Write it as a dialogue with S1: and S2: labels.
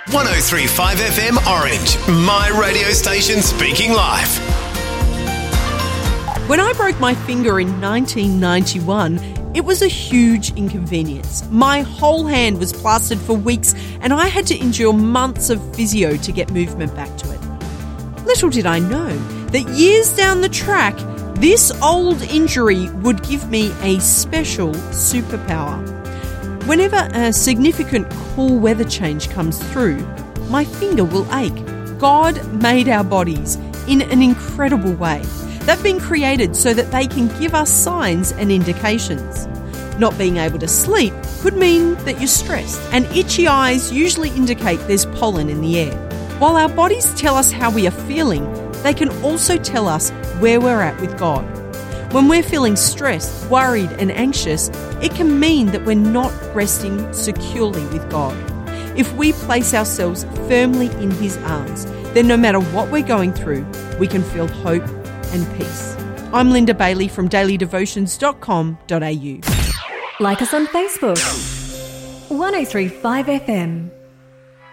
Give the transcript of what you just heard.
S1: 103.5 FM Orange, my radio station speaking live.
S2: When I broke my finger in 1991, it was a huge inconvenience. My whole hand was plastered for weeks and I had to endure months of physio to get movement back to it. Little did I know that years down the track, this old injury would give me a special superpower. Whenever a significant cool weather change comes through, my finger will ache. God made our bodies in an incredible way. They've been created so that they can give us signs and indications. Not being able to sleep could mean that you're stressed, and itchy eyes usually indicate there's pollen in the air. While our bodies tell us how we are feeling, they can also tell us where we're at with God. When we're feeling stressed, worried and anxious, it can mean that we're not resting securely with God. If we place ourselves firmly in His arms, then no matter what we're going through, we can feel hope and peace. I'm Linda Bailey from dailydevotions.com.au.
S3: Like us on Facebook. 103.5 FM.